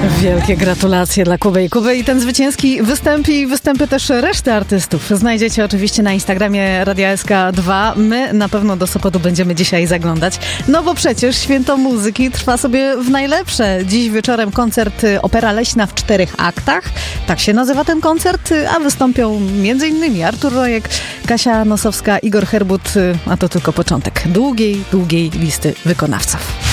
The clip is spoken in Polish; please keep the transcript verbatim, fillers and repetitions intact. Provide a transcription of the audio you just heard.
Wielkie gratulacje dla Kuby i Kuby i ten zwycięski występ i występy też reszty artystów znajdziecie oczywiście na Instagramie Radia S K dwa. My na pewno do Sopotu będziemy dzisiaj zaglądać, no bo przecież święto muzyki trwa sobie w najlepsze. Dziś wieczorem koncert Opera Leśna w czterech aktach, tak się nazywa ten koncert, a wystąpią między innymi Artur Rojek, Kasia Nosowska, Igor Herbut, a to tylko początek długiej, długiej listy wykonawców.